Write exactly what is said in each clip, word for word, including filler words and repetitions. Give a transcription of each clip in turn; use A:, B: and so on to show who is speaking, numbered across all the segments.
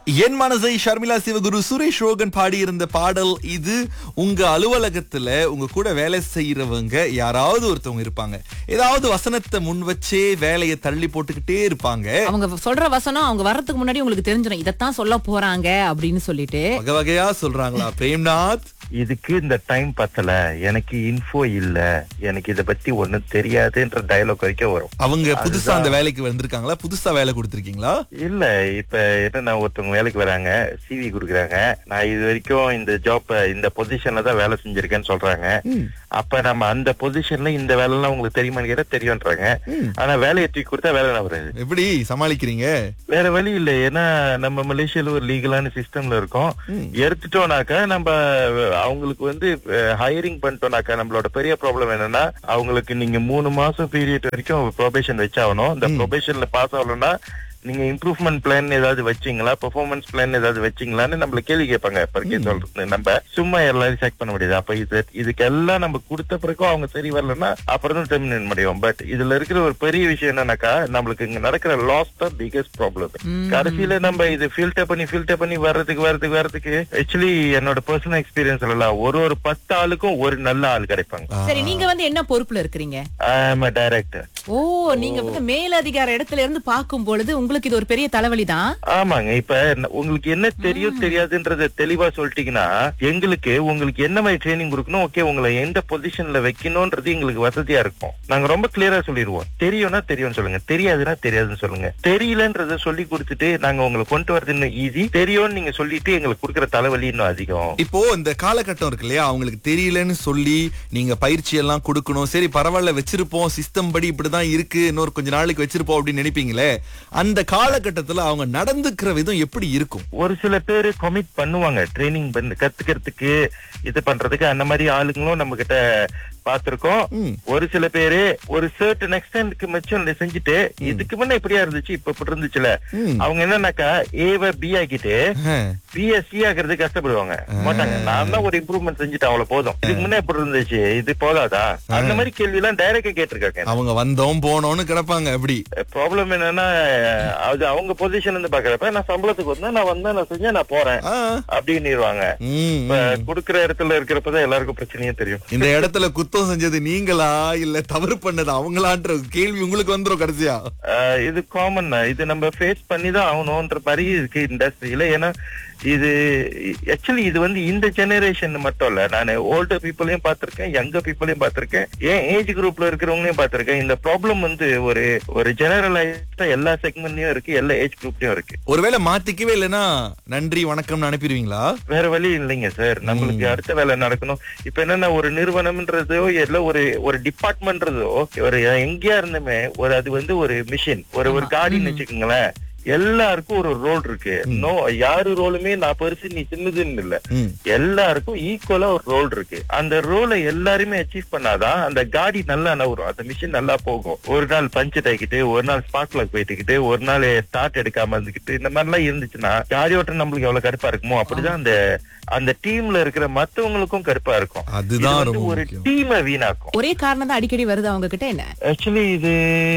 A: என் மனசை ஷர்மிளா சிவகுரு சுரேஷ் ரோகன் பாடியிருந்த பாடல் இது. உங்க அலுவலகத்துல உங்க கூட வேலை செய்யறவங்க யாராவது ஒருத்தவங்க இருப்பாங்க, ஏதாவது வசனத்தை முன் வச்சே வேலையை தள்ளி போட்டுக்கிட்டே இருப்பாங்க.
B: அவங்க சொல்ற வசனம் அவங்க வர்றதுக்கு முன்னாடி உங்களுக்கு தெரிஞ்சிடும், இதத்தான் சொல்ல போறாங்க அப்படின்னு சொல்லிட்டு
A: வகை வகையா சொல்றாங்களா? பிரேம்நாத்,
C: இதுக்கு இந்த டைம் பத்தல, எனக்கு இன்ஃபோ இல்ல, எனக்கு இத பத்தி ஒண்ணும் தெரியாதுன்ற டயலாக் வரைக்கும் வரும்.
A: அவங்க புதுசா அந்த வேலைக்கு வந்திருக்காங்களா? புதுசா வேலை கொடுத்திருக்கீங்களா?
C: இல்ல, இப்ப என்ன ஒருத்தவங்க வேலைக்கு வராங்க, சிவி குடுக்குறாங்க, நான் இது வரைக்கும் இந்த ஜாப் இந்த பொசிஷன்ல தான் வேலை செஞ்சிருக்கேன்னு சொல்றாங்க. அப்ப நம்ம அந்த பொசிஷன்ல இந்த வேலை எல்லாம் உங்களுக்கு தெரியுமான்னு கேட்டா தெரியும்ன்றாங்க. ஆனா வேலையை தூக்கி கொடுத்தா வேலை வராது.
A: எப்படி சமாளிக்கிறீங்க?
C: வேற வழி இல்ல, ஏன்னா நம்ம மலேசியால ஒரு லீகலான சிஸ்டம்ல இருக்கோம். எடுத்துட்டோம்னாக்கா நம்ம அவங்களுக்கு வந்து ஹையரிங் பண்ணிட்டோம்னாக்கா நம்மளோட பெரிய ப்ராப்ளம் என்னன்னா, அவங்களுக்கு நீங்க மூணு மாசம் பீரியட் வரைக்கும் ப்ரொபேஷன் வச்சாகணும். இந்த ப்ரொபேஷன்ல பாஸ் ஆகலன்னா நீங்க இம்ப்ரூவ்மெண்ட் பிளான் ஏதாவது வச்சீங்களா, பெர்ஃபார்மன்ஸ் பிளான் ஏதாவது வச்சீங்களான்னு நம்மள கேள்வி கேட்பாங்க. சொல்றது நம்ம சும்மா எல்லாரும் செக் பண்ண முடியாது. அப்ப இது இதுக்கெல்லாம் நம்ம கொடுத்த பிறகும் அவங்க சரி வரலன்னா அப்புறம் தான் டெர்மினேட் முடியும். பட் இதுல இருக்கிற ஒரு பெரிய விஷயம் என்னன்னாக்கா, நம்மளுக்கு இங்க நடக்கிற லாஸ் தான் பிகெஸ்ட் ப்ராப்ளம். கடைசியில நம்ம இது ஃபில்டர் பண்ணி ஃபில்டர் பண்ணி வர்றதுக்கு வர்றதுக்கு வர்றதுக்கு ஆக்சுவலி என்னோட பர்சனல் எக்ஸ்பீரியன்ஸ் எல்லாம் ஒரு ஒரு பத்து ஆளுக்கும் ஒரு நல்ல ஆள் கிடைப்பாங்க.
B: சரி, நீங்க வந்து என்ன பொறுப்புல இருக்கிறீங்க?
C: டைரக்டர்.
B: ஓ, நீங்க வந்து மேலதிகார இடத்துல இருந்து பார்க்கும் பொழுது உங்களுக்கு இது ஒரு பெரிய தலைவலி தான்.
C: ஆமாங்க. இப்ப உங்களுக்கு என்ன தெரியும் தெரியாதுன்றத தெளிவா சொல்லிட்டீங்கன்னா எங்களுக்கு உங்களுக்கு என்ன மாதிரி ட்ரைனிங் கொடுக்கணும், ஓகே உங்களை எந்த பொசிஷன்ல வைக்கணும்ன்றது எங்களுக்கு வசதியா இருக்கும். நாங்க ரொம்ப கிளியரா சொல்லிடுவோம். தெரியும்னா தெரியும்னு சொல்லுங்க, தெரியாதுன்னா தெரியாதுன்னு சொல்லுங்க. தெரியலன்றத சொல்லி கொடுத்துட்டு நாங்க உங்களை கொண்டு வரது இன்னும் ஈஸி, தெரியும்னு நீங்க சொல்லிட்டு எங்களுக்கு கொடுக்குற தலைவலி இன்னும் அதிகம்.
A: இப்போ இந்த காலகட்டம் இருக்கு இல்லையா, அவங்களுக்கு தெரியலன்னு சொல்லி நீங்க பயிற்சி எல்லாம் கொடுக்கணும். சரி பரவாயில்ல வச்சிருப்போம், சிஸ்டம் படி இப்படிதான் இருக்கு, இன்னொரு கொஞ்ச நாளைக்கு வச்சிருப்போம் அப்படின்னு நினைப்பீங்களே, அந்த காலகட்டத்துல அவங்க நடந்துக்கிற விதம் எப்படி இருக்கும்?
C: ஒரு சில பேரு கமிட் பண்ணுவாங்க ட்ரைனிங் பண்ணி கத்துக்கிறதுக்கு, இது பண்றதுக்கு. அந்த மாதிரி ஆளுங்களும் நம்ம கிட்ட பாத்திருக்கோம். ஒரு சில பேரு ஒரு சர்டன் எக்ஸ்டென்ட்க்கு மெச்சம் செஞ்சுட்டு இதுக்கு முன்ன இப்படியா இருந்துச்சு இப்ப இப்படி இருந்துச்சுல, அவங்க என்னன்னாக்கா ஏவ பி ஆக்கிட்டு பிஎஸ்சி ஆக்குறது கஷ்டப்படுவாங்க மாட்டாங்க. நான் தான் ஒரு இம்ப்ரூவ்மெண்ட் செஞ்சுட்டேன், அவ்வளவு போதும், இதுக்கு முன்ன எப்படி இருந்துச்சு இது போதாதா, அந்த மாதிரி கேள்வி எல்லாம் டைரக்டா கேட்டிருக்காங்க.
A: அவங்க வந்தோம் போனோம்னு கிடப்பாங்க. அப்படி
C: ப்ராப்ளம் என்னன்னா, அது அவங்க பொசிஷன் இருந்து பாக்குறப்ப நான் சம்பளத்துக்கு வந்தேன், நான் வந்தேன், நான் செஞ்சேன், நான் போறேன் அப்படின்னுவாங்க. குடுக்கிற இடத்துல இருக்கிறப்பதான் எல்லாருக்கும் பிரச்சனையே தெரியும்.
A: இந்த இடத்துல குத்தம் செஞ்சது நீங்களா இல்ல தவறு பண்ணது அவங்களான்ற கேள்வி உங்களுக்கு வந்துரும் கடைசியா.
C: இது காமன், இது நம்ம ஃபேஸ் பண்ணிதான் ஆகணும்ன்ற மாதிரி இருக்கு இண்டஸ்ட்ரியில. ஏன்னா இது ஆக்சுவலி இது வந்து இந்த ஜெனரேஷன் மட்டும் இல்ல, நான் ஓல்டர் பீப்புளையும் பார்த்திருக்கேன், யங்கர் பீப்புளையும் பார்த்திருக்கேன், ஏன் ஏஜ் குரூப்ல இருக்கிறவங்களையும் பார்த்திருக்கேன். இந்த ப்ராப்ளம் வந்து ஒரு ஒரு ஜெனரலைஸ்டா எல்லா செக்மெண்ட்லயும் இருக்கு, எல்லா ஏஜ் குரூப்லயும் இருக்கு.
A: ஒருவேளை மாத்திக்கவே இல்லைன்னா நன்றி வணக்கம் அனுப்பிடுவீங்களா?
C: வேற வழி இல்லைங்க சார், நம்மளுக்கு அடுத்த வேலை நடக்கணும். இப்ப என்னன்னா ஒரு நிறுவனம்ன்றதோ இல்ல ஒரு ஒரு டிபார்ட்மெண்ட்றதோ ஒரு எங்கேயா இருந்துமே ஒரு அது வந்து ஒரு மிஷின், ஒரு ஒரு காடின்னு வச்சுக்கோங்களேன், எல்லாருக்கும் ஒரு ரோல் இருக்கு. நோ யாரு ரோலுமே நான் பெருசு நீ சின்னதுன்னு இல்ல, எல்லாருக்கும் ஈக்குவலா ஒரு ரோல் இருக்கு. அந்த ரோலை எல்லாருமே அச்சீவ் பண்ணாதான் அந்த காடி நல்லா நவரும், அந்த மிஷின் நல்லா போகும். ஒரு நாள் பஞ்சர் ஆகிக்கிட்டு, ஒரு நாள் ஸ்பார்க் பிளக் போயிட்டுக்கிட்டு, ஒரு நாள் ஸ்டார்ட் எடுக்காம இருந்துக்கிட்டு, இந்த மாதிரி எல்லாம் இருந்துச்சுன்னா காடி ஓட்டம் நம்மளுக்கு எவ்வளவு கருப்பா இருக்குமோ அப்படிதான் அந்த அந்த டீம்ல இருக்கிற மத்தவங்களுக்கும் கருப்பா இருக்கும். அதுதான் ஒரு டீமை வீணாக்கும்.
B: ஒரே காரணம் தான் அடிக்கடி வருது அவங்க கிட்ட. என்ன
C: ஆக்சுவலி இது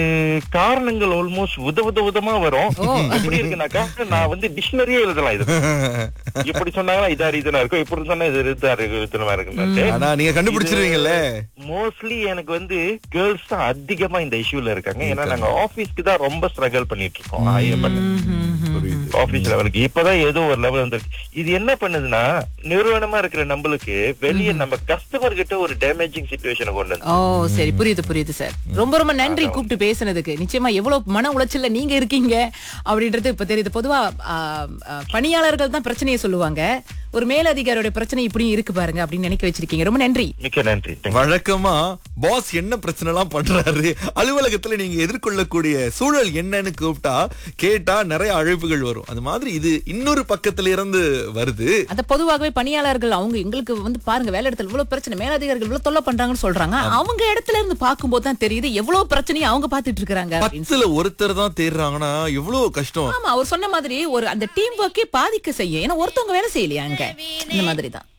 C: காரணங்கள் ஆல்மோஸ்ட் உத உத உதமா வரும். எப்படி இருக்குனாக்கா, நான் வந்து டிக்ஷனரியே எழுதலாம். இது இப்படி சொன்னாங்கன்னா இதா ரீசனா இருக்கும், இப்படி சொன்னா இது இதா ரீசனா இருக்கு.
A: ஆனா நீங்க கண்டுபிடிச்சிருவீங்கல்ல.
C: மோஸ்ட்லி எனக்கு வந்து கேர்ள்ஸ் தான் அதிகமா இந்த இஷ்யூல இருக்காங்க. ஏன்னா நாங்க ஆபீஸ்க்கு தான் ரொம்ப ஸ்ட்ரகிள் பண்ணிட்டு இருக்கோம். ஆபீஸ் லெவலுக்கு இப்பதான் ஏதோ ஒரு லெவல் வந்துருக்கு. இது என்ன பண்ணுதுன்னா, நிறுவனமா இருக்கிற நம்மளுக்கு வெளியே நம்ம கஸ்டமர் கிட்ட ஒரு டேமேஜிங் சிச்சுவேஷனை கொண்டு வந்து.
B: ஓ சரி, புரியுது புரியுது சார். ரொம்ப ரொம்ப நன்றி கூப்பிட்டு பேசுனதுக்கு. நிச்சயமா எவ்வளவு மன உளைச்சல்ல நீங்க இருக்கீங்க அப்படின்றது இப்ப தெரியுது. பொதுவா பணியாளர்கள் தான் பிரச்சனையை சொல்லுவாங்க, ஒரு மேலதிகாரியோட பிரச்சனை இப்படியும் இருக்கு பாருங்க அப்படின்னு நினைக்க வச்சிருக்கீங்க. ரொம்ப நன்றி.
C: மிக்க நன்றி.
A: வழக்கமா பாஸ் என்ன பிரச்சனை எல்லாம் பண்றாரு, அலுவலகத்துல நீங்க எதிர்கொள்ளக்கூடிய சூழல் என்னன்னு கூப்பிட்டா கேட்டா நிறைய அழைப்புகள் வரும். அது மாதிரி இது இன்னொரு பக்கத்துல இருந்து வருது.
B: அத பொதுவாகவே பணியாளர்கள் அவங்க எங்களுக்கு வந்து பாருங்க வேலை இடத்துல இவ்வளவு பிரச்சனை, மேலதிகாரிகள் இவ்வளவு தொல்லை பண்றாங்கன்னு சொல்றாங்க. அவங்க இடத்துல இருந்து பார்க்கும்போது தான் தெரியுது எவ்வளவு பிரச்சனையை அவங்க பாத்துட்டு இருக்காங்க.
A: பத்துல ஒருத்தர் தான் தேடுறாங்கன்னா எவ்வளவு கஷ்டம்.
B: ஆமா, அவர் சொன்ன மாதிரி ஒரு அந்த டீம் ஒர்க்கே பாதிக்க செய்யும். ஏன்னா ஒருத்தவங்க வேலை செய்யலையா அங்க, இந்த மாதிரி தான்.